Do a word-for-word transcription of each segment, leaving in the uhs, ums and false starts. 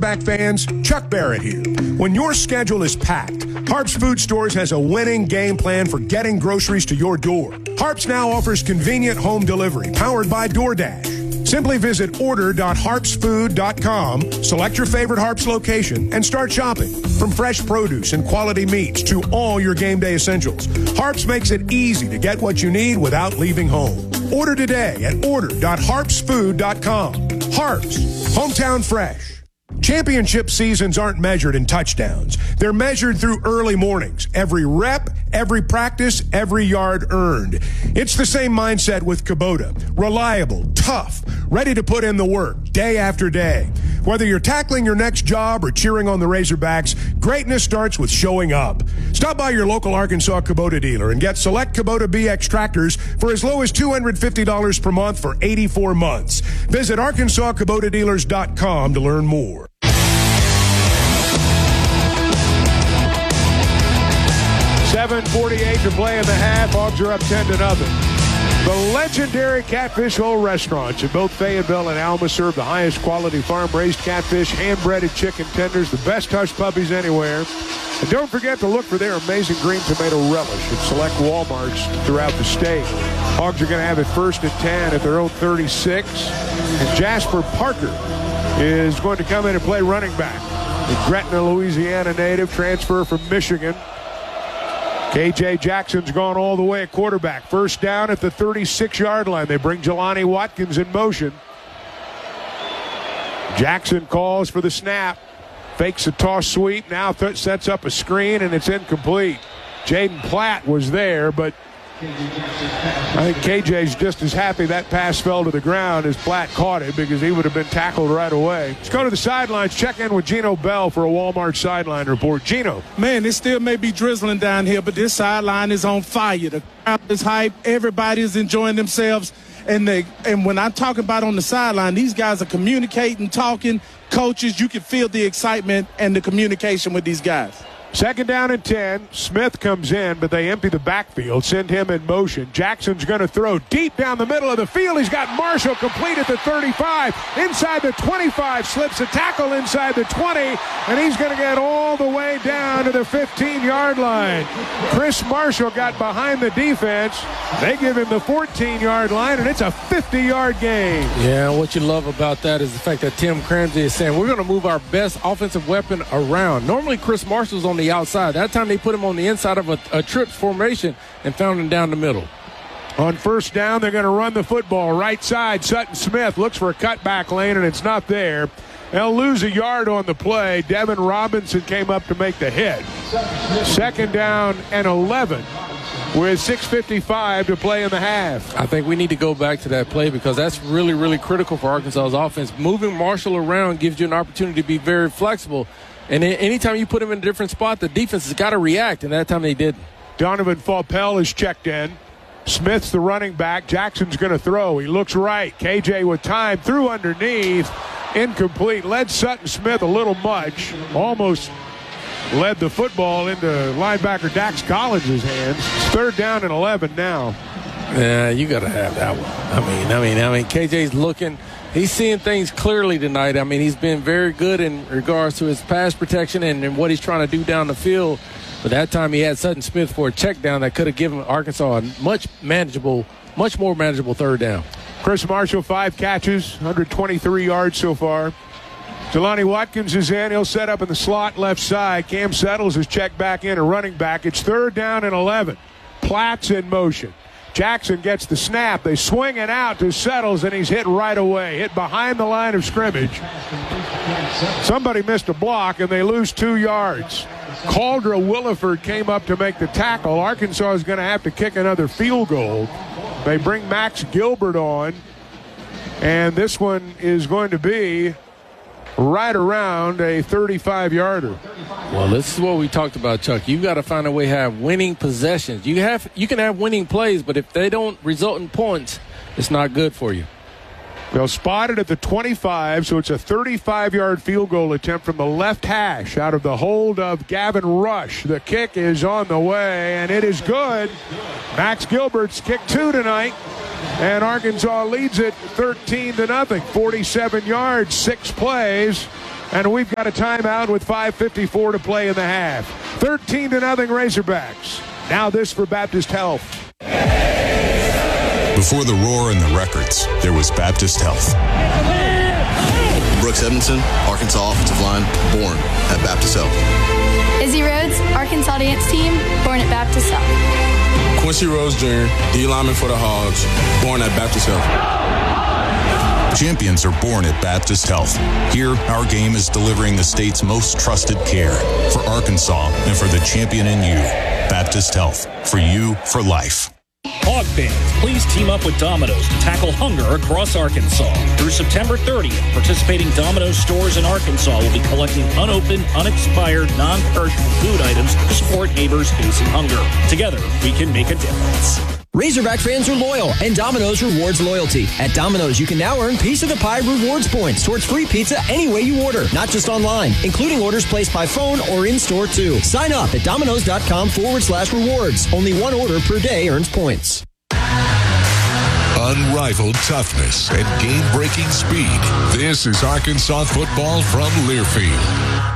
Razorback fans, Chuck Barrett here. When your schedule is packed, Harps Food Stores has a winning game plan for getting groceries to your door. Harps now offers convenient home delivery powered by DoorDash. Simply visit order dot harps food dot com, select your favorite Harps location, and start shopping. From fresh produce and quality meats to all your game day essentials, Harps makes it easy to get what you need without leaving home. Order today at order dot harps food dot com. Harps, hometown fresh. Championship seasons aren't measured in touchdowns. They're measured through early mornings. Every rep, every practice, every yard earned. It's the same mindset with Kubota. Reliable, tough, ready to put in the work day after day. Whether you're tackling your next job or cheering on the Razorbacks, greatness starts with showing up. Stop by your local Arkansas Kubota dealer and get select Kubota B X tractors for as low as two hundred fifty dollars per month for eighty-four months. Visit arkansas kubota dealers dot com to learn more. seven forty-eight to play in the half. Hogs are up ten to nothing. The legendary Catfish Hole restaurants in both Fayetteville and Alma serve the highest quality farm-raised catfish, hand-breaded chicken tenders, the best hush puppies anywhere. And don't forget to look for their amazing green tomato relish at select Walmarts throughout the state. Hogs are going to have it first and ten at their own thirty-six. And Jasper Parker is going to come in and play running back. The Gretna, Louisiana native, transfer from Michigan. K J Jackson's gone all the way at quarterback. First down at the thirty-six-yard line. They bring Jelani Watkins in motion. Jackson calls for the snap. Fakes a toss sweep. Now th- sets up a screen, and it's incomplete. Jaden Platt was there, but I think K J's just as happy that pass fell to the ground as Platt caught it because he would have been tackled right away. Let's go to the sidelines. Check in with Gino Bell for a Walmart sideline report. Gino. Man, it still may be drizzling down here, but this sideline is on fire. The crowd is hype. Everybody is enjoying themselves. And they, and when I talk about on the sideline, these guys are communicating, talking. Coaches, you can feel the excitement and the communication with these guys. Second down and ten. Smith comes in, but they empty the backfield, send him in motion. Jackson's going to throw deep down the middle of the field. He's got Marshall complete at the thirty-five. Inside the twenty-five, slips a tackle inside the twenty, and he's going to get all the way down to the fifteen-yard line. Chris Marshall got behind the defense. They give him the fourteen-yard line, and it's a fifty-yard gain. Yeah, what you love about that is the fact that Tim Cramsey is saying we're going to move our best offensive weapon around. Normally, Chris Marshall's on the outside. That time they put him on the inside of a, a trips formation and found him down the middle. On first down, they're going to run the football. Right side, Sutton Smith looks for a cutback lane, and it's not there. They'll lose a yard on the play. Devin Robinson came up to make the hit. Second down and eleven with six fifty-five to play in the half. I think we need to go back to that play because that's really, really critical for Arkansas's offense. Moving Marshall around gives you an opportunity to be very flexible. And anytime you put him in a different spot, the defense has got to react, and that time they didn't. Donovan Faupel is checked in. Smith's the running back. Jackson's going to throw. He looks right. K J with time. Threw underneath. Incomplete. Led Sutton Smith a little much. Almost led the football into linebacker Dax Collins's hands. It's third down and eleven now. Yeah, you got to have that one. I mean, I mean, I mean, K J's looking. He's seeing things clearly tonight. I mean, he's been very good in regards to his pass protection and, and what he's trying to do down the field. But that time he had Sutton Smith for a check down that could have given Arkansas a much manageable, much more manageable third down. Chris Marshall, five catches, one hundred twenty-three yards so far. Jelani Watkins is in. He'll set up in the slot left side. Cam Settles is checked back in, a running back. It's third down and eleven. Platt's in motion. Jackson gets the snap. They swing it out to Settles, and he's hit right away. Hit behind the line of scrimmage. Somebody missed a block, and they lose two yards. Caldra Williford came up to make the tackle. Arkansas is going to have to kick another field goal. They bring Max Gilbert on, and this one is going to be right around a thirty-five-yarder. Well, this is what we talked about, Chuck. You've got to find a way to have winning possessions. You have, you can have winning plays, but if they don't result in points, it's not good for you. They'll spot it at the twenty-five, so it's a thirty-five-yard field goal attempt from the left hash out of the hold of Gavin Rush. The kick is on the way, and it is good. Max Gilbert's kicked two tonight, and Arkansas leads it thirteen to nothing. forty-seven yards, six plays, And we've got a timeout with five fifty-four to play in the half. thirteen to nothing Razorbacks. Now this for Baptist Health. Before the roar and the records, there was Baptist Health. Brooks Edmondson, Arkansas offensive line, born at Baptist Health. Izzy Rhodes, Arkansas dance team, born at Baptist Health. Quincy Rose Junior, D lineman for the Hogs, born at Baptist Health. Champions are born at Baptist Health. Here, our game is delivering the state's most trusted care for Arkansas and for the champion in you. Baptist Health, for you, for life. Hog fans, please team up with Domino's to tackle hunger across Arkansas. Through September thirtieth, participating Domino's stores in Arkansas will be collecting unopened, unexpired, non-perishable food items to support neighbors facing hunger. Together, we can make a difference. Razorback fans are loyal, and Domino's rewards loyalty. At Domino's, you can now earn Piece of the Pie rewards points towards free pizza any way you order, not just online, including orders placed by phone or in-store, too. Sign up at Domino's.com forward slash rewards. Only one order per day earns points. Unrivaled toughness and game-breaking speed. This is Arkansas football from Learfield.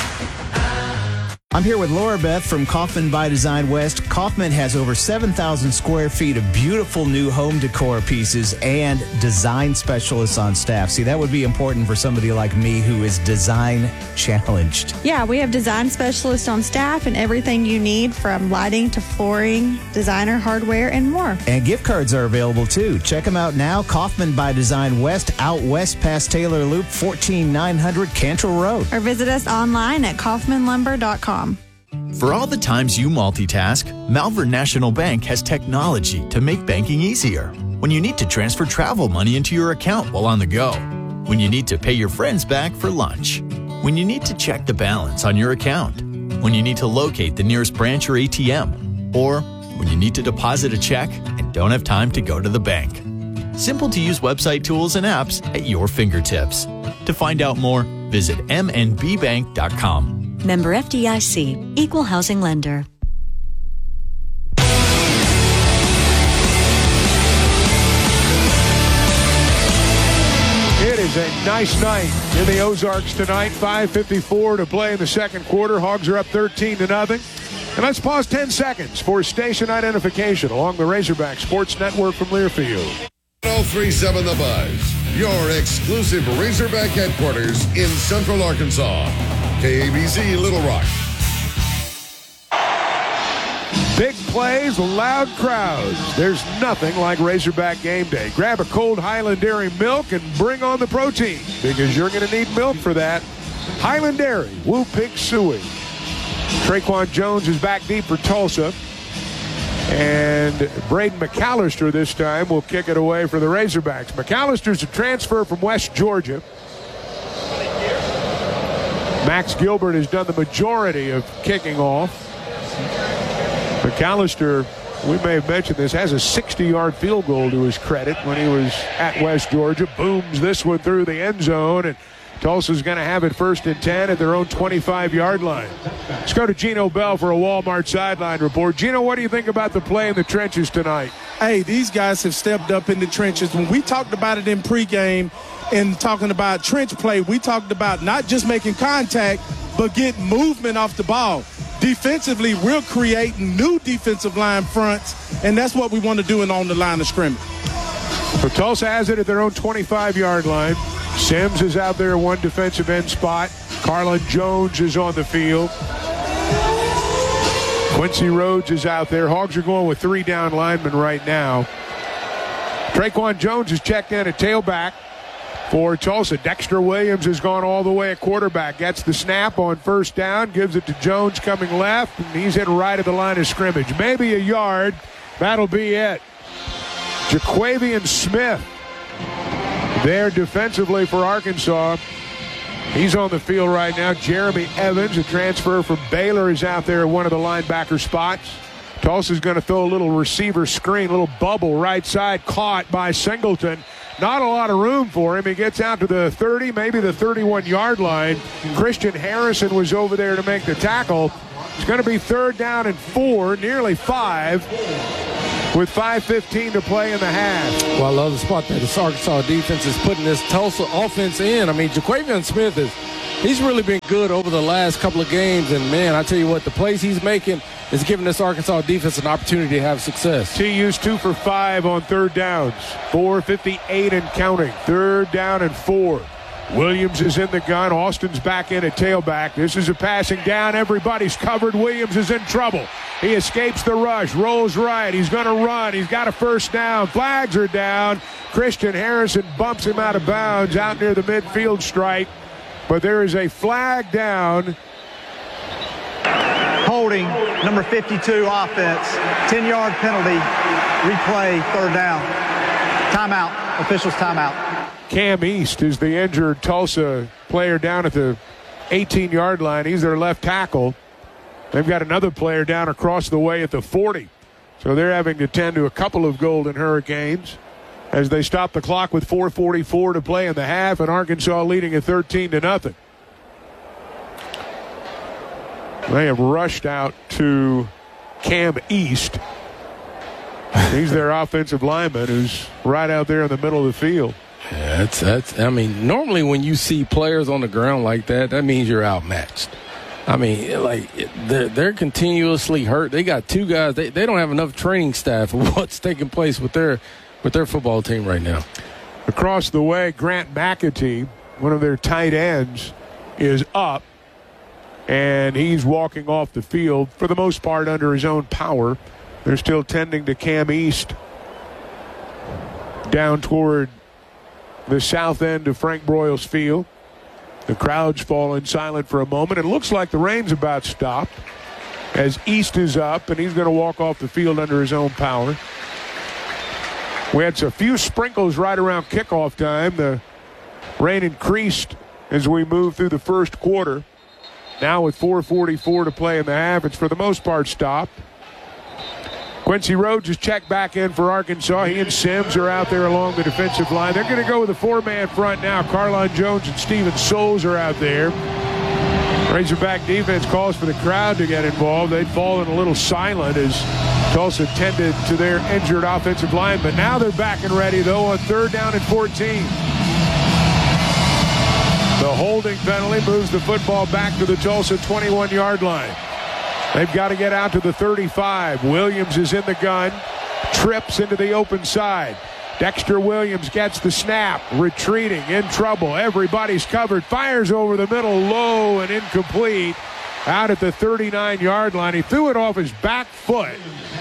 I'm here with Laura Beth from Kaufman by Design West. Kaufman has over seven thousand square feet of beautiful new home decor pieces and design specialists on staff. See, that would be important for somebody like me who is design challenged. Yeah, we have design specialists on staff and everything you need from lighting to flooring, designer hardware, and more. And gift cards are available too. Check them out now. Kaufman by Design West, out west past Taylor Loop, fourteen nine hundred Cantrell Road. Or visit us online at kaufman lumber dot com. For all the times you multitask, Malvern National Bank has technology to make banking easier. When you need to transfer travel money into your account while on the go. When you need to pay your friends back for lunch. When you need to check the balance on your account. When you need to locate the nearest branch or A T M. Or when you need to deposit a check and don't have time to go to the bank. Simple to use website tools and apps at your fingertips. To find out more, visit m n b bank dot com. Member F D I C, Equal Housing Lender. It is a nice night in the Ozarks tonight. five fifty-four to play in the second quarter. Hogs are up thirteen to nothing. And let's pause ten seconds for station identification along the Razorback Sports Network from Learfield. oh three point seven The Buzz, your exclusive Razorback headquarters in Central Arkansas. K A B C Little Rock. Big plays, loud crowds. There's nothing like Razorback game day. Grab a cold Highland Dairy milk and bring on the protein because you're going to need milk for that. Highland Dairy, Woo Pig Suey. Traquan Jones is back deep for Tulsa. And Braden McAllister this time will kick it away for the Razorbacks. McAllister's a transfer from West Georgia. Max Gilbert has done the majority of kicking off. McAllister, we may have mentioned this, has a sixty-yard field goal to his credit when he was at West Georgia. Booms this one through the end zone, and Tulsa's going to have it first and ten at their own twenty-five-yard line. Let's go to Gino Bell for a Walmart sideline report. Gino, what do you think about the play in the trenches tonight? Hey, these guys have stepped up in the trenches. When we talked about it in pregame and talking about trench play, we talked about not just making contact, but getting movement off the ball. Defensively, we're creating new defensive line fronts, and that's what we want to do in on the line of scrimmage. So Tulsa has it at their own twenty-five-yard line. Sims is out there, one defensive end spot. Carlin Jones is on the field. Quincy Rhodes is out there. Hogs are going with three down linemen right now. Traquan Jones is checked in at tailback for Tulsa. Dexter Williams has gone all the way at quarterback. Gets the snap on first down, gives it to Jones coming left, and he's hit right at the line of scrimmage. Maybe a yard. That'll be it. Jaquavian Smith there defensively for Arkansas. He's on the field right now. Jeremy Evans, a transfer from Baylor, is out there at one of the linebacker spots. Tulsa's going to throw a little receiver screen, a little bubble right side, caught by Singleton. Not a lot of room for him. He gets out to the thirty, maybe the thirty-one-yard line. Christian Harrison was over there to make the tackle. It's going to be third down and four, nearly five. with five fifteen to play in the half. Well, I love the spot that this Arkansas defense is putting this Tulsa offense in. I mean, Jaquavion Smith is he's really been good over the last couple of games. And, man, I tell you what, the plays he's making is giving this Arkansas defense an opportunity to have success. T U's two for five on third downs. four fifty-eight and counting. Third down and four. Williams is in the gun. Austin's back in at tailback. This is a passing down. Everybody's covered. Williams is in trouble. He escapes the rush. Rolls right. He's going to run. He's got a first down. Flags are down. Christian Harrison bumps him out of bounds out near the midfield stripe. But there is a flag down. Holding, number fifty-two offense. ten-yard penalty. Replay, third down. Timeout. Officials timeout. Cam East is the injured Tulsa player down at the eighteen-yard line. He's their left tackle. They've got another player down across the way at the forty. So they're having to tend to a couple of Golden Hurricanes as they stop the clock with four forty-four to play in the half, and Arkansas leading at thirteen to nothing. They have rushed out to Cam East. He's their offensive lineman who's right out there in the middle of the field. Yeah, that's, that's, I mean, normally when you see players on the ground like that, that means you're outmatched. I mean, like, they're, they're continuously hurt. They got two guys. They, they don't have enough training staff for what's taking place with their with their football team right now. Across the way, Grant McAtee, one of their tight ends, is up, and he's walking off the field for the most part under his own power. They're still tending to Cam East down toward the south end of Frank Broyles Field. The crowd's fallen silent for a moment. It looks like the rain's about stopped as East is up, and he's going to walk off the field under his own power. We had a few sprinkles right around kickoff time. The rain increased as we moved through the first quarter. Now with four forty-four to play in the half, it's for the most part stopped. Quincy Rhodes is checked back in for Arkansas. He and Sims are out there along the defensive line. They're going to go with a four-man front now. Carlon Jones and Steven Souls are out there. Razorback defense calls for the crowd to get involved. They'd fallen a little silent as Tulsa tended to their injured offensive line. But now they're back and ready, though, on third down and fourteen. The holding penalty moves the football back to the Tulsa twenty-one-yard line. They've got to get out to the thirty-five. Williams is in the gun, trips into the open side. Dexter Williams gets the snap, retreating, in trouble. Everybody's covered, fires over the middle, low and incomplete. Out at the thirty-nine-yard line. He threw it off his back foot.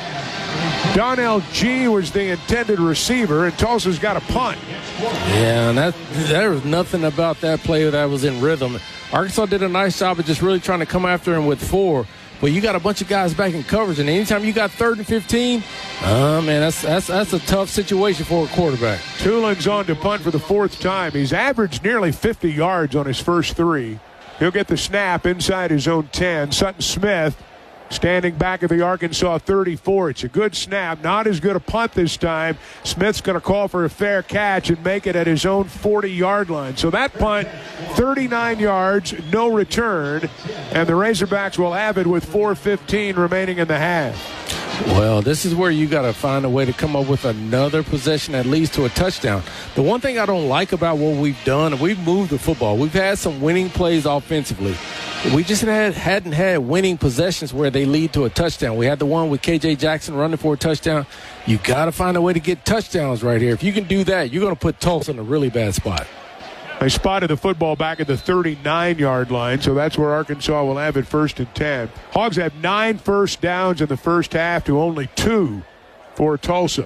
Donnell G was the intended receiver, and Tulsa's got a punt. Yeah, and that, there was nothing about that play that was in rhythm. Arkansas did a nice job of just really trying to come after him with four. But you got a bunch of guys back in coverage, and anytime you got third and fifteen, oh, man, that's, that's, that's a tough situation for a quarterback. Tulin's on to punt for the fourth time. He's averaged nearly fifty yards on his first three. He'll get the snap inside his own ten. Sutton Smith standing back at the Arkansas thirty-four. It's a good snap, not as good a punt this time. Smith's going to call for a fair catch and make it at his own forty-yard line. So that punt, thirty-nine yards, no return, and the Razorbacks will have it with four fifteen remaining in the half. Well, this is where you got to find a way to come up with another possession that leads to a touchdown. The one thing I don't like about what we've done, we've moved the football. We've had some winning plays offensively. We just had, hadn't had winning possessions where they lead to a touchdown. We had the one with K J Jackson running for a touchdown. You got to find a way to get touchdowns right here. If you can do that, you're going to put Tulsa in a really bad spot. They spotted the football back at the thirty-nine-yard line, so that's where Arkansas will have it first and ten. Hogs have nine first downs in the first half to only two for Tulsa.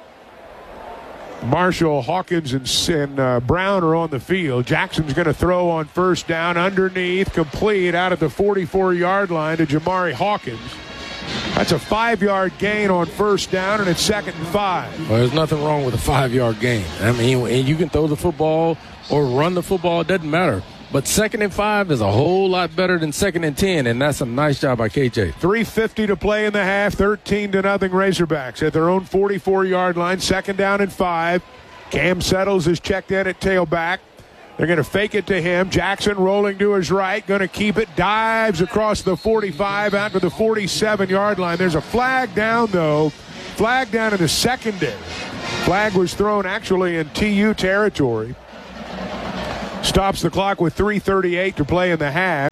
Marshall, Hawkins, and, and uh, Brown are on the field. Jackson's going to throw on first down underneath, complete out at the forty-four-yard line to Jamari Hawkins. That's a five-yard gain on first down, and it's second and five. Well, there's nothing wrong with a five-yard gain. I mean, and you can throw the football or run the football, it doesn't matter. But second and five is a whole lot better than second and ten, and that's a nice job by K J. three fifty to play in the half, thirteen to nothing Razorbacks at their own forty-four-yard line, second down and five. Cam Settles is checked in at tailback. They're going to fake it to him. Jackson rolling to his right, going to keep it, dives across the forty-five out to the forty-seven-yard line. There's a flag down, though, flag down in the secondary. Flag was thrown actually in T U territory. Stops the clock with three thirty-eight to play in the half.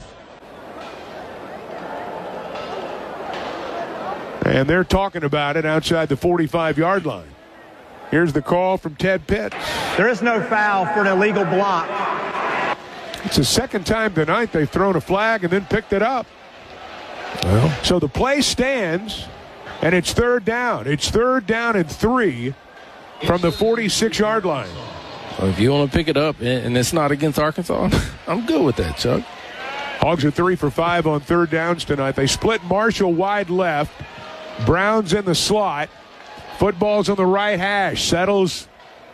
And they're talking about it outside the forty-five-yard line. Here's the call from Ted Pitts. There is no foul for an illegal block. It's the second time tonight they've thrown a flag and then picked it up. Well, so the play stands, and it's third down. It's third down and three from the forty-six-yard line. Well, if you want to pick it up and it's not against Arkansas, I'm good with that, Chuck. Hogs are three for five on third downs tonight. They split Marshall wide left. Brown's in the slot. Football's on the right hash. Settles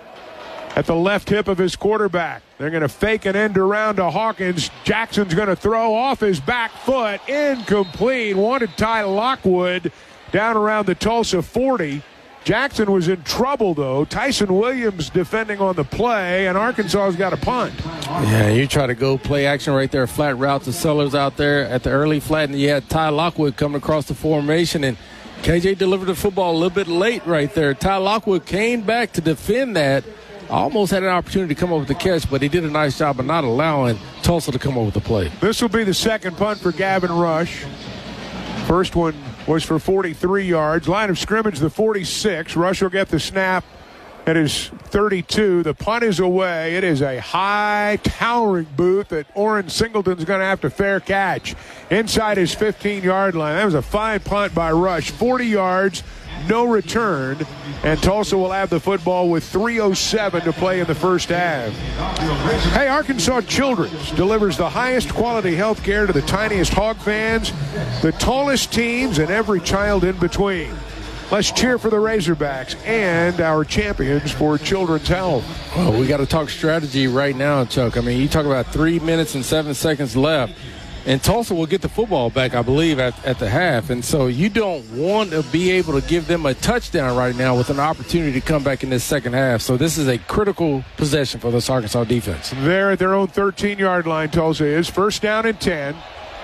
at the left hip of his quarterback. They're going to fake an end around to Hawkins. Jackson's going to throw off his back foot. Incomplete. Wanted Ty Lockwood down around the Tulsa forty. Jackson was in trouble, though. Tyson Williams defending on the play, and Arkansas's got a punt. Yeah, you try to go play action right there, flat route to Sellers out there at the early flat, and you had Ty Lockwood coming across the formation, and K J delivered the football a little bit late right there. Ty Lockwood came back to defend that. Almost had an opportunity to come up with the catch, but he did a nice job of not allowing Tulsa to come up with the play. This will be the second punt for Gavin Rush. First one was for forty-three yards. Line of scrimmage, the forty-six. Rush will get the snap at his thirty-two. The punt is away. It is a high, towering boot that Orrin Singleton's going to have to fair catch inside his fifteen-yard line. That was a fine punt by Rush. forty yards, no return, and Tulsa will have the football with three oh seven to play in the first half. Hey, Arkansas Children's delivers the highest quality health care to the tiniest Hog fans, the tallest teams, and every child in between. Let's cheer for the Razorbacks and our champions for children's health. Well, we got to talk strategy right now, Chuck. I mean, you talk about three minutes and seven seconds left. And Tulsa will get the football back, I believe, at, at the half. And so you don't want to be able to give them a touchdown right now with an opportunity to come back in this second half. So this is a critical possession for this Arkansas defense. They're at their own thirteen-yard line, Tulsa is. First down and ten.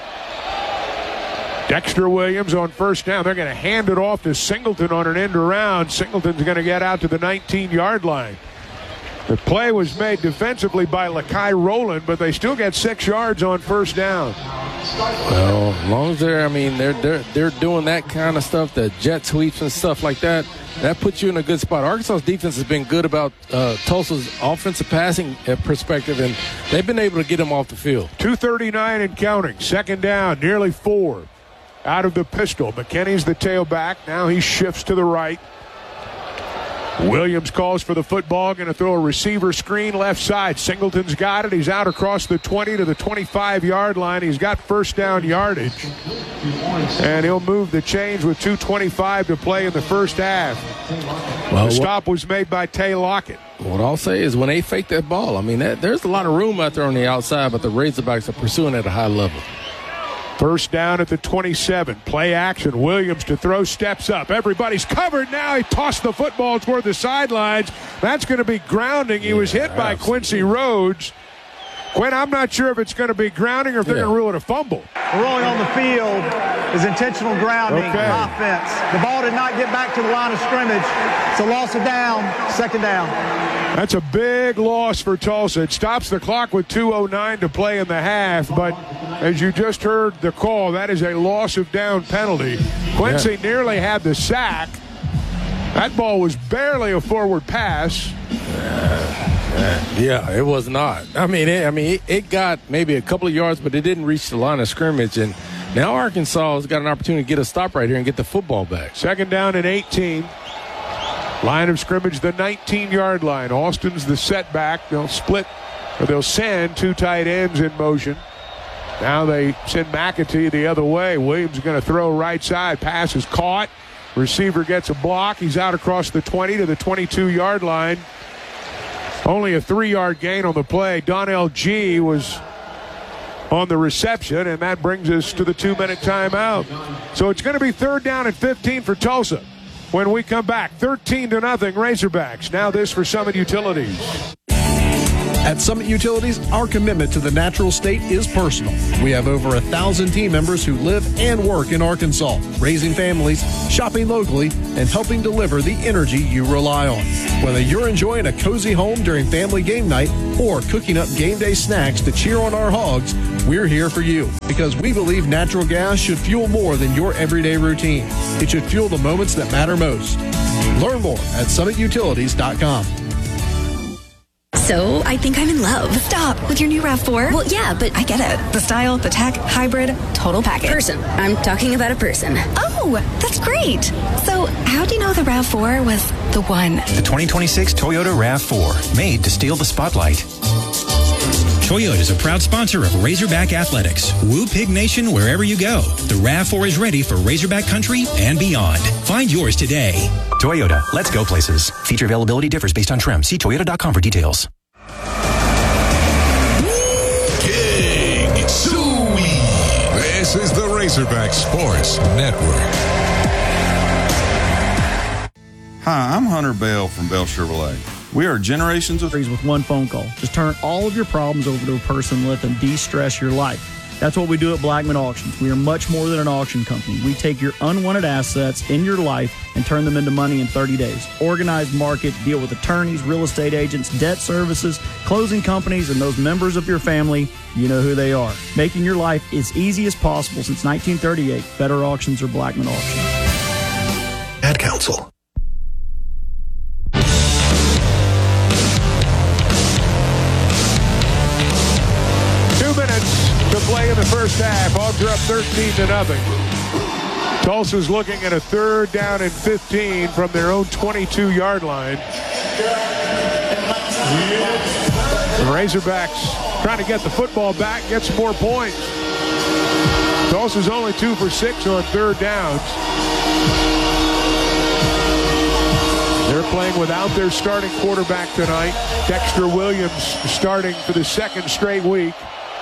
Dexter Williams on first down. They're going to hand it off to Singleton on an end around. Singleton's going to get out to the nineteen-yard line. The play was made defensively by Lakai Rowland, but they still get six yards on first down. Well, as long as they're, I mean, they're they're they're doing that kind of stuff, the jet sweeps and stuff like that, that puts you in a good spot. Arkansas's defense has been good about uh, Tulsa's offensive passing perspective, and they've been able to get them off the field. two thirty-nine and counting. Second down, nearly four. Out of the pistol. McKinney's the tailback. Now he shifts to the right. Williams calls for the football, going to throw a receiver screen left side. Singleton's got it. He's out across the twenty to the twenty-five-yard line. He's got first down yardage. And he'll move the chains with two twenty-five to play in the first half. Well, the stop was made by Tay Lockett. What I'll say is when they fake that ball, I mean, that, there's a lot of room out there on the outside, but the Razorbacks are pursuing at a high level. First down at the twenty-seven. Play action. Williams to throw, steps up. Everybody's covered now. He tossed the football toward the sidelines. That's going to be grounding. He yeah, was hit by Quincy Rhodes. Quinn, I'm not sure if it's going to be grounding or if they're yeah. going to rule it a fumble. The ruling on the field is intentional grounding okay. offense. The ball did not get back to the line of scrimmage. It's a loss of down, second down. That's a big loss for Tulsa. It stops the clock with two oh nine to play in the half, but as you just heard the call, that is a loss of down penalty. Quincy yeah. nearly had the sack. That ball was barely a forward pass. Yeah, it was not. I mean, it, I mean, it, it got maybe a couple of yards, but it didn't reach the line of scrimmage. And now Arkansas has got an opportunity to get a stop right here and get the football back. Second down and eighteen. Line of scrimmage, the nineteen-yard line. Austin's the setback. They'll split, or they'll send two tight ends in motion. Now they send McAtee the other way. Williams going to throw right side. Pass is caught. Receiver gets a block. He's out across the twenty to the twenty-two-yard line. Only a three-yard gain on the play. Donnell G was on the reception, and that brings us to the two-minute timeout. So it's going to be third down and fifteen for Tulsa. When we come back, thirteen to nothing Razorbacks. Now this for Summit Utilities. At Summit Utilities, our commitment to the natural state is personal. We have over a thousand team members who live and work in Arkansas, raising families, shopping locally, and helping deliver the energy you rely on. Whether you're enjoying a cozy home during family game night or cooking up game day snacks to cheer on our Hogs, we're here for you because we believe natural gas should fuel more than your everyday routine. It should fuel the moments that matter most. Learn more at summit utilities dot com. So, I think I'm in love. Stop. With your new RAV four? Well, yeah, but I get it. The style, the tech, hybrid, total package. Person. I'm talking about a person. Oh, that's great. So, how do you know the RAV four was the one? The twenty twenty-six Toyota RAV four, made to steal the spotlight. Toyota is a proud sponsor of Razorback Athletics. Woo Pig Nation wherever you go. The RAV four is ready for Razorback country and beyond. Find yours today. Toyota, let's go places. Feature availability differs based on trim. See toyota dot com for details. King Suey. This is the Razorback Sports Network. Hi, I'm Hunter Bell from Bell Chevrolet. We are generations of with one phone call. Just turn all of your problems over to a person and let them de-stress your life. That's what we do at Blackman Auctions. We are much more than an auction company. We take your unwanted assets in your life and turn them into money in thirty days. Organize, market, deal with attorneys, real estate agents, debt services, closing companies, and those members of your family. You know who they are. Making your life as easy as possible since nineteen thirty-eight. Better Auctions or Blackman Auctions. Ad Council. To play in the first half. Hogs are up thirteen to nothing. Tulsa's looking at a third down and fifteen from their own twenty-two yard line. The Razorbacks trying to get the football back, get some more points. Tulsa's only two for six on third downs. They're playing without their starting quarterback tonight. Dexter Williams starting for the second straight week.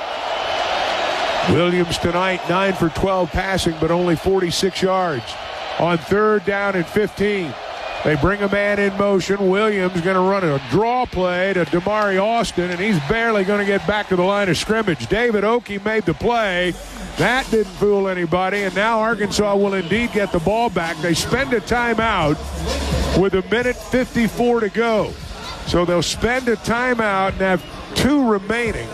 Williams tonight, nine for twelve passing, but only forty-six yards. On third down and fifteen, they bring a man in motion. Williams going to run a draw play to Damari Austin, and he's barely going to get back to the line of scrimmage. David Oakey made the play. That didn't fool anybody, and now Arkansas will indeed get the ball back. They spend a timeout with a minute fifty-four to go. So they'll spend a timeout and have two remaining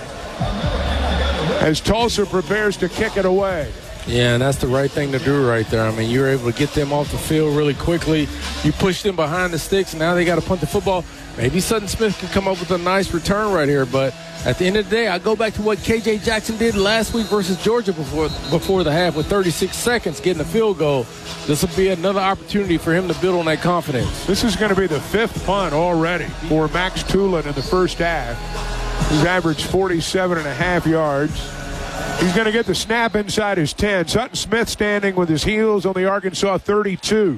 as Tulsa prepares to kick it away. Yeah, and that's the right thing to do right there. I mean, you're able to get them off the field really quickly. You push them behind the sticks, and now they got to punt the football. Maybe Sutton Smith can come up with a nice return right here, but at the end of the day, I go back to what K J Jackson did last week versus Georgia before before the half with thirty-six seconds getting a field goal. This will be another opportunity for him to build on that confidence. This is going to be the fifth punt already for Max Tulin in the first half. He's averaged forty-seven and a half yards. He's going to get the snap inside his ten. Sutton Smith standing with his heels on the Arkansas thirty-two.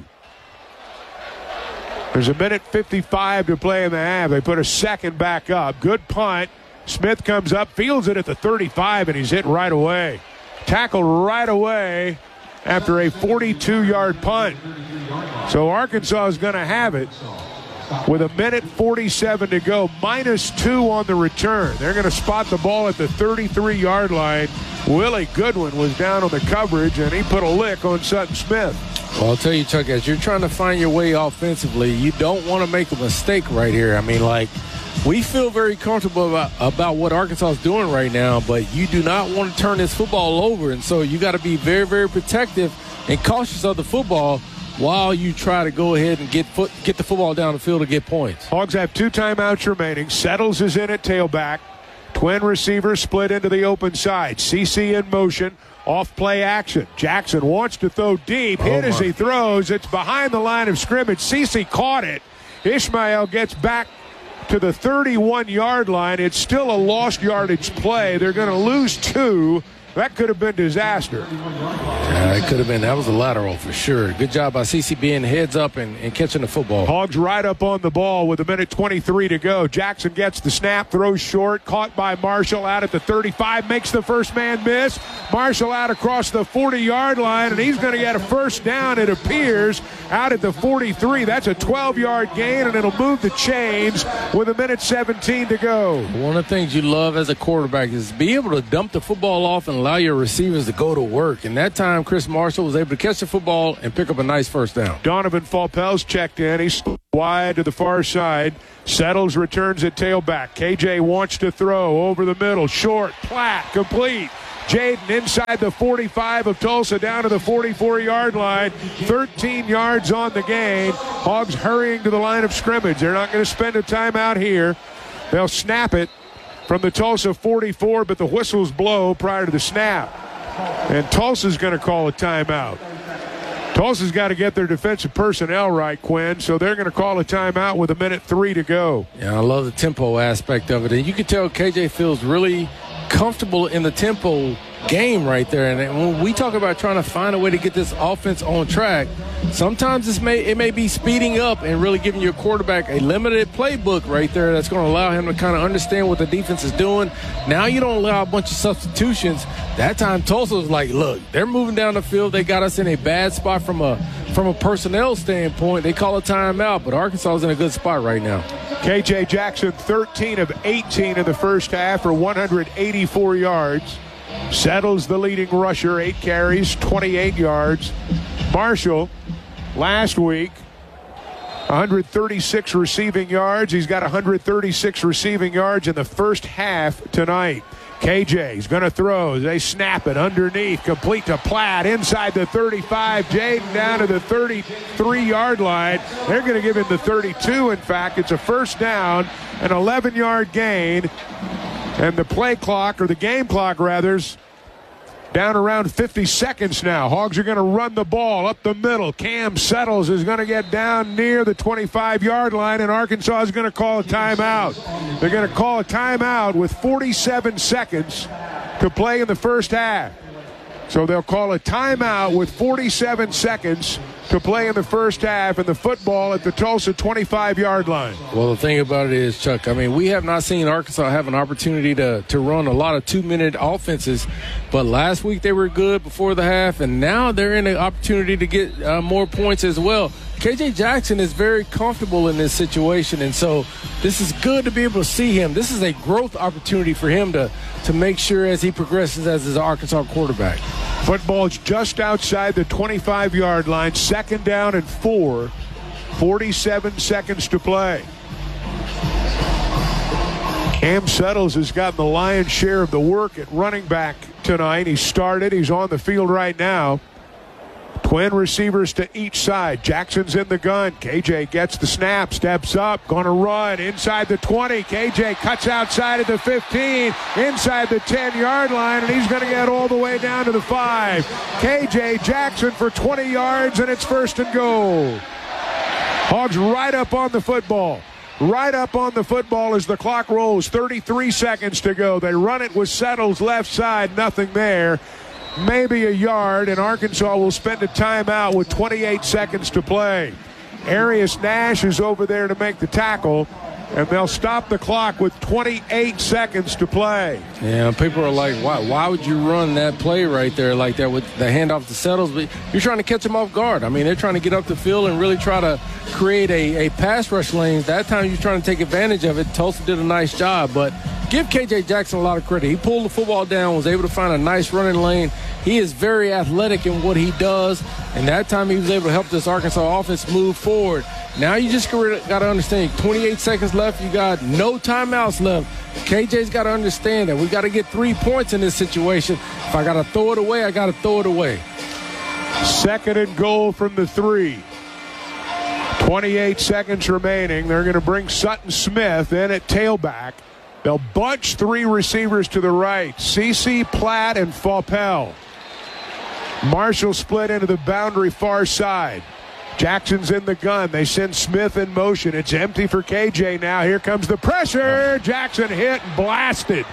There's a minute fifty-five to play in the half. They put a second back up. Good punt. Smith comes up, fields it at the thirty-five, and he's hit right away. Tackled right away after a forty-two yard punt. So Arkansas is going to have it with a minute forty-seven to go, minus two on the return. They're going to spot the ball at the thirty-three yard line. Willie Goodwin was down on the coverage, and he put a lick on Sutton Smith. Well, I'll tell you, Chuck, as you're trying to find your way offensively, you don't want to make a mistake right here. I mean, like, we feel very comfortable about, about what Arkansas is doing right now, but you do not want to turn this football over, and so you got to be very, very protective and cautious of the football while you try to go ahead and get foot, get the football down the field to get points. Hogs have two timeouts remaining. Settles is in at tailback. Twin receivers split into the open side. C C in motion. Off play action. Jackson wants to throw deep. Hit oh as he throws. It's behind the line of scrimmage. C C caught it. Ishmael gets back to the thirty-one yard line. It's still a lost yardage play. They're going to lose two that could have been disaster. Yeah, it could have been. That was a lateral for sure. Good job by C C being heads up and, and catching the football. Hogs right up on the ball with a minute twenty-three to go. Jackson gets the snap, throws short, caught by Marshall out at the thirty-five, makes the first man miss. Marshall out across the forty-yard line, and he's going to get a first down, it appears, out at the forty-three. That's a twelve-yard gain, and it'll move the chains with a minute seventeen to go. One of the things you love as a quarterback is be able to dump the football off and allow your receivers to go to work. And that time, Chris Marshall was able to catch the football and pick up a nice first down. Donovan Falpell's checked in. He's wide to the far side. Settles, returns at tailback. K J wants to throw over the middle. Short, Platt, complete. Jaden inside the forty-five of Tulsa down to the forty-four-yard line. thirteen yards on the gain. Hogs hurrying to the line of scrimmage. They're not going to spend a timeout here. They'll snap it from the Tulsa forty-four, but the whistles blow prior to the snap. And Tulsa's going to call a timeout. Tulsa's got to get their defensive personnel right, Quinn, so they're going to call a timeout with a minute three to go. Yeah, I love the tempo aspect of it. And you can tell K J feels really comfortable in the tempo game right there. And when we talk about trying to find a way to get this offense on track, sometimes this may it may be speeding up and really giving your quarterback a limited playbook right there that's going to allow him to kind of understand what the defense is doing. Now you don't allow a bunch of substitutions. That time Tulsa was like, look, they're moving down the field. They got us in a bad spot from a from a personnel standpoint. They call a timeout, but Arkansas is in a good spot right now. K J Jackson, thirteen of eighteen in the first half for one hundred eighty-four yards. Settles the leading rusher, eight carries, twenty-eight yards. Marshall, last week, one hundred thirty-six receiving yards. He's got one hundred thirty-six receiving yards in the first half tonight. K J's going to throw. They snap it underneath, complete to Platt, inside the thirty-five. Jaden down to the thirty-three-yard line. They're going to give him the thirty-two, in fact. It's a first down, an eleven-yard gain. And the play clock, or the game clock, rather, is down around fifty seconds now. Hogs are going to run the ball up the middle. Cam Settles is going to get down near the twenty-five-yard line, and Arkansas is going to call a timeout. They're going to call a timeout with forty-seven seconds to play in the first half. So they'll call a timeout with forty-seven seconds to play in the first half, and the football at the Tulsa twenty-five-yard line. Well, the thing about it is, Chuck, I mean, we have not seen Arkansas have an opportunity to, to run a lot of two-minute offenses, but last week they were good before the half, and now they're in an opportunity to get uh, more points as well. K J Jackson is very comfortable in this situation, and so this is good to be able to see him. This is a growth opportunity for him to, to make sure as he progresses as his Arkansas quarterback. Football's just outside the twenty-five-yard line, second down and four, forty-seven seconds to play. Cam Settles has gotten the lion's share of the work at running back tonight. He started. He's on the field right now. Twin receivers to each side. Jackson's in the gun. K J gets the snap, steps up, going to run inside the twenty. K J cuts outside at the fifteen, inside the ten-yard line, and he's going to get all the way down to the five. K J Jackson for twenty yards, and it's first and goal. Hogs right up on the football. Right up on the football as the clock rolls. thirty-three seconds to go. They run it with Settles left side, nothing there. Maybe a yard, and Arkansas will spend a timeout with twenty-eight seconds to play. Arius Nash is over there to make the tackle, and they'll stop the clock with twenty-eight seconds to play. Yeah, people are like, why, why would you run that play right there like that with the handoff to Settles? But you're trying to catch them off guard. I mean, they're trying to get up the field and really try to create a, a pass rush lane. That time you're trying to take advantage of it. Tulsa did a nice job, but give K J Jackson a lot of credit. He pulled the football down, was able to find a nice running lane. He is very athletic in what he does, and that time he was able to help this Arkansas offense move forward. Now you just got to understand, twenty-eight seconds left, you got no timeouts left. K J's got to understand that we got to get three points in this situation. If I got to throw it away, I got to throw it away. Second and goal from the three. twenty-eight seconds remaining. They're going to bring Sutton Smith in at tailback. They'll bunch three receivers to the right. C C, Platt, and Falpell. Marshall split into the boundary far side. Jackson's in the gun. They send Smith in motion. It's empty for K J now. Here comes the pressure. Jackson hit and blasted.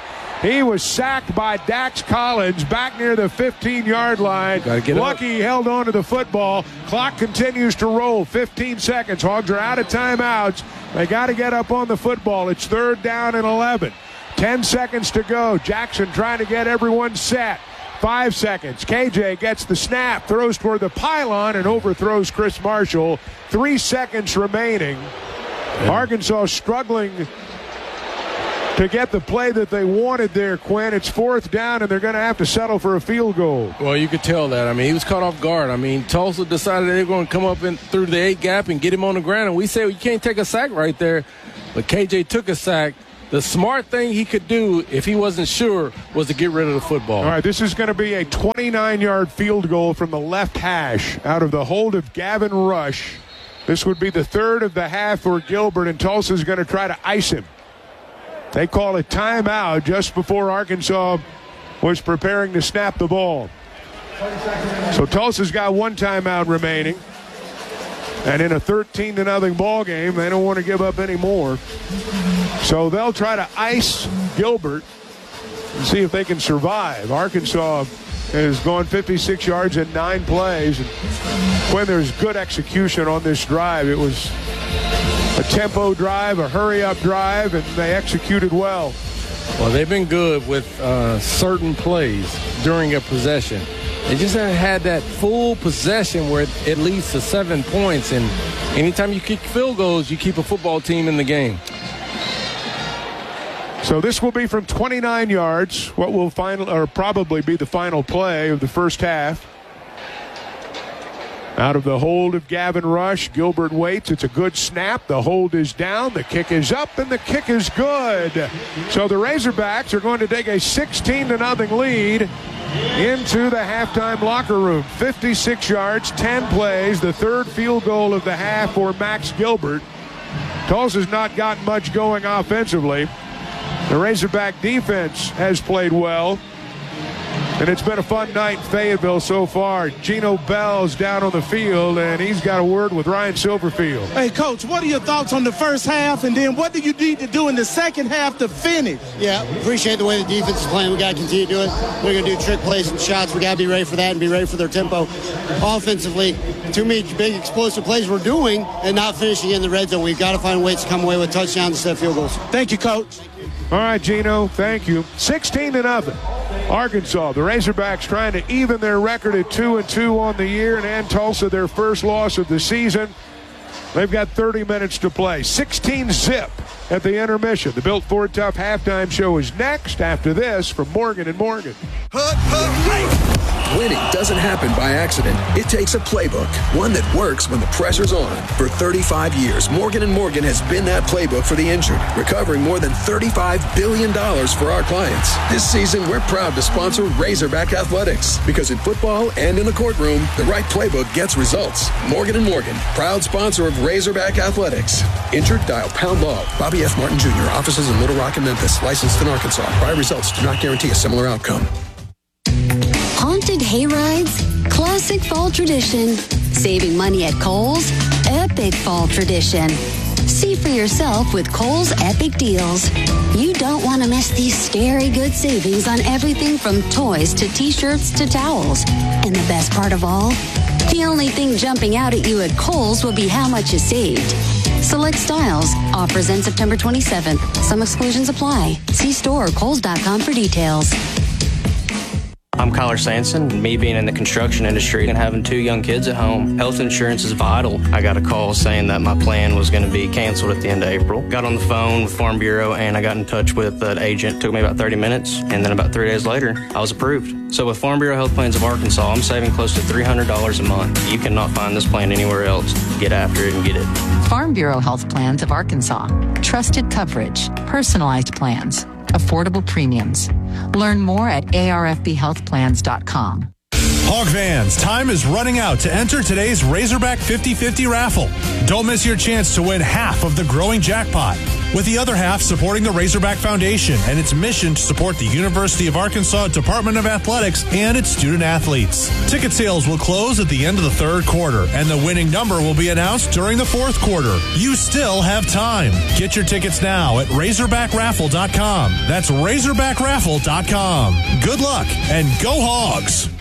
He was sacked by Dax Collins back near the fifteen-yard line. Get Lucky up. held on to the football. Clock continues to roll. fifteen seconds. Hogs are out of timeouts. They got to get up on the football. It's third down and eleven. ten seconds to go. Jackson trying to get everyone set. Five seconds. K J gets the snap, throws toward the pylon, and overthrows Chris Marshall. Three seconds remaining. Yeah. Arkansas struggling to get the play that they wanted there, Quinn. It's fourth down, and they're going to have to settle for a field goal. Well, you could tell that. I mean, he was caught off guard. I mean, Tulsa decided they were going to come up in, through the eight gap and get him on the ground, and we say, well, you can't take a sack right there. But K J took a sack. The smart thing he could do, if he wasn't sure, was to get rid of the football. All right, this is going to be a twenty-nine-yard field goal from the left hash out of the hold of Gavin Rush. This would be the third of the half for Gilbert, and Tulsa's going to try to ice him. They call it timeout just before Arkansas was preparing to snap the ball. So Tulsa's got one timeout remaining. And in a thirteen to nothing ball game, they don't want to give up any more. So they'll try to ice Gilbert and see if they can survive. Arkansas has gone fifty-six yards in nine plays. And when there's good execution on this drive, it was a tempo drive, a hurry-up drive, and they executed well. Well, they've been good with uh, certain plays during a possession. They just haven't had that full possession where it, it leads to seven points. And anytime you kick field goals, you keep a football team in the game. So this will be from twenty-nine yards, what will final, or probably be the final play of the first half. Out of the hold of Gavin Rush, Gilbert waits. It's a good snap. The hold is down. The kick is up, and the kick is good. So the Razorbacks are going to take a sixteen to nothing lead into the halftime locker room. fifty-six yards, ten plays, the third field goal of the half for Max Gilbert. Tulsa's not gotten much going offensively. The Razorback defense has played well. And it's been a fun night in Fayetteville so far. Gino Bell's down on the field, and he's got a word with Ryan Silverfield. Hey, Coach, what are your thoughts on the first half, and then what do you need to do in the second half to finish? Yeah, appreciate the way the defense is playing. We got to continue to do it. We're going to do trick plays and shots. We got to be ready for that and be ready for their tempo. Offensively, too many big explosive plays we're doing and not finishing in the red zone. We've got to find ways to come away with touchdowns instead of field goals. Thank you, Coach. All right, Gino, thank you. sixteen to nothing. Arkansas, the Razorbacks trying to even their record at two and two on the year, and, and Tulsa their first loss of the season. They've got thirty minutes to play. sixteen zip at the intermission. The Built Ford Tough halftime show is next after this from Morgan and Morgan. Winning doesn't happen by accident. It takes a playbook, one that works when the pressure's on. For thirty-five years, Morgan and Morgan has been that playbook for the injured, recovering more than thirty-five billion dollars for our clients. This season, we're proud to sponsor Razorback Athletics, because in football and in the courtroom, the right playbook gets results. Morgan and Morgan, proud sponsor of Razorback Athletics. Injured? Dial pound law. Bobby F. Martin Junior Offices in Little Rock and Memphis. Licensed in Arkansas. Prior results do not guarantee a similar outcome. Haunted hay rides, classic fall tradition. Saving money at Kohl's, epic fall tradition. See for yourself with Kohl's Epic Deals. You don't want to miss these scary good savings on everything from toys to t-shirts to towels. And the best part of all? The only thing jumping out at you at Kohl's will be how much you saved. Select styles. Offers end September twenty-seventh. Some exclusions apply. See store or kohls dot com for details. I'm Kyler Sanson. Me being in the construction industry and having two young kids at home, health insurance is vital. I got a call saying that my plan was going to be canceled at the end of April. Got on the phone with Farm Bureau and I got in touch with an agent. It took me about thirty minutes, and then about three days later, I was approved. So with Farm Bureau Health Plans of Arkansas, I'm saving close to three hundred dollars a month. You cannot find this plan anywhere else. Get after it and get it. Farm Bureau Health Plans of Arkansas. Trusted coverage, personalized plans, affordable premiums. Learn more at A R F B health plans dot com. Hog fans, time is running out to enter today's Razorback fifty fifty raffle. Don't miss your chance to win half of the growing jackpot, with the other half supporting the Razorback Foundation and its mission to support the University of Arkansas Department of Athletics and its student athletes. Ticket sales will close at the end of the third quarter, and the winning number will be announced during the fourth quarter. You still have time. Get your tickets now at razorback raffle dot com. That's razorback raffle dot com. Good luck and go Hogs!